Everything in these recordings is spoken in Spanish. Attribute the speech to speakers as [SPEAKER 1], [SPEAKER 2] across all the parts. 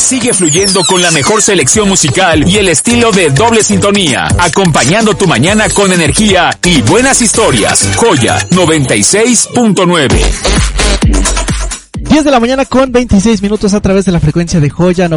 [SPEAKER 1] sigue fluyendo con la mejor selección musical y el estilo de Doble Sintonía, acompañando tu mañana con energía y buenas historias. Joya 96.9.
[SPEAKER 2] 10 de la mañana con 26 minutos a través de la frecuencia de Joya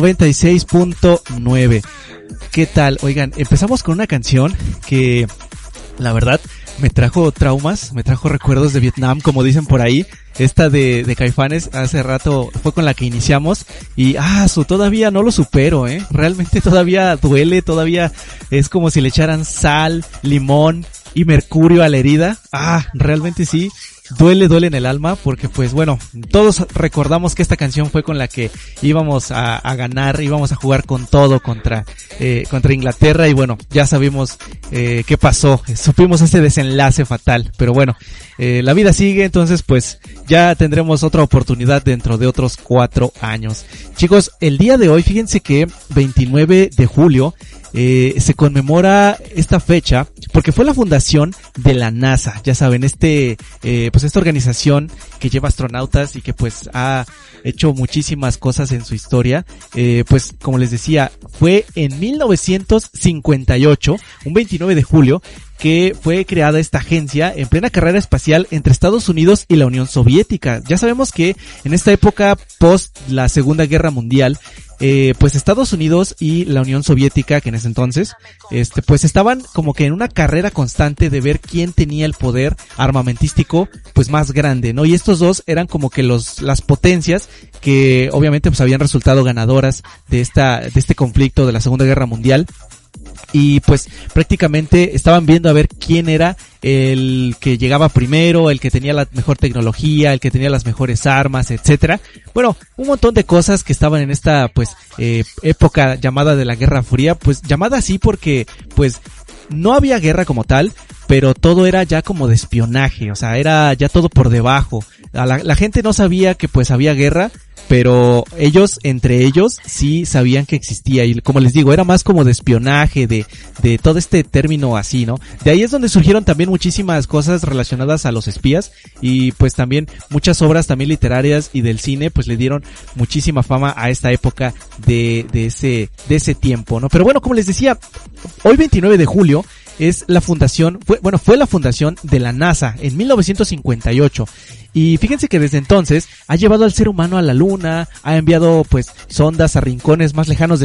[SPEAKER 2] 96.9. ¿Qué tal? Oigan, empezamos con una canción que, la verdad, me trajo traumas, me trajo recuerdos de Vietnam, como dicen por ahí. Esta de Caifanes, hace rato fue con la que iniciamos y todavía no lo supero, realmente todavía duele, todavía es como si le echaran sal, limón y mercurio a la herida. Realmente sí, duele en el alma, porque pues bueno, todos recordamos que esta canción fue con la que íbamos a ganar, íbamos a jugar con todo contra Inglaterra, y bueno, ya sabemos qué pasó, supimos ese desenlace fatal, pero bueno, la vida sigue, entonces pues ya tendremos otra oportunidad dentro de otros 4 años. Chicos, el día de hoy, fíjense que 29 de julio se conmemora esta fecha porque fue la fundación de la NASA. Ya saben, esta organización que lleva astronautas y que pues ha hecho muchísimas cosas en su historia. Pues como les decía, fue en 1958, un 29 de julio, que fue creada esta agencia en plena carrera espacial entre Estados Unidos y la Unión Soviética. Ya sabemos que en esta época post la Segunda Guerra Mundial, pues Estados Unidos y la Unión Soviética, que en ese entonces, pues estaban como que en una carrera constante de ver quién tenía el poder armamentístico, pues más grande, ¿no? Y estos dos eran como que las potencias que obviamente pues habían resultado ganadoras de este conflicto de la Segunda Guerra Mundial. Y pues prácticamente estaban viendo a ver quién era el que llegaba primero, el que tenía la mejor tecnología, el que tenía las mejores armas, etcétera. Bueno, un montón de cosas que estaban en esta pues época llamada de la Guerra Fría, pues llamada así porque pues no había guerra como tal, pero todo era ya como de espionaje, o sea, era ya todo por debajo. La gente no sabía que pues había guerra, pero entre ellos sí sabían que existía, y como les digo, era más como de espionaje, de todo este término así, ¿no? De ahí es donde surgieron también muchísimas cosas relacionadas a los espías, y pues también muchas obras también literarias y del cine pues le dieron muchísima fama a esta época de ese tiempo, ¿no? Pero bueno, como les decía, hoy 29 de julio es la fundación, fue la fundación de la NASA en 1958. Y fíjense que desde entonces ha llevado al ser humano a la luna, ha enviado pues sondas a rincones más lejanos